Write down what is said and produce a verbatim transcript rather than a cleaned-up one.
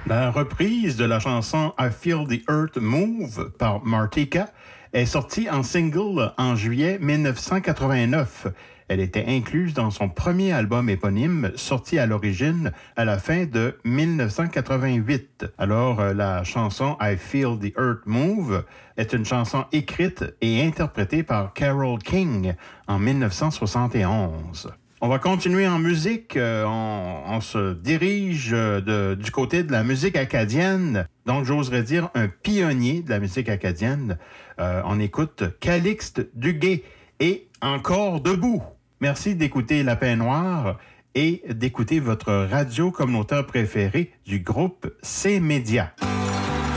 La reprise de la chanson I Feel the Earth Move par Martika est sortie en single en juillet dix-neuf cent quatre-vingt-neuf. Elle était incluse dans son premier album éponyme, sorti à l'origine à la fin de dix-neuf cent quatre-vingt-huit. Alors, la chanson I Feel the Earth Move est une chanson écrite et interprétée par Carole King en dix-neuf cent soixante et onze. On va continuer en musique. Euh, on, on se dirige de, du côté de la musique acadienne. Donc, j'oserais dire un pionnier de la musique acadienne. Euh, on écoute Calixte Duguay et Encore debout. Merci d'écouter Lapin Noir et d'écouter votre radio communautaire préférée du groupe C-Média.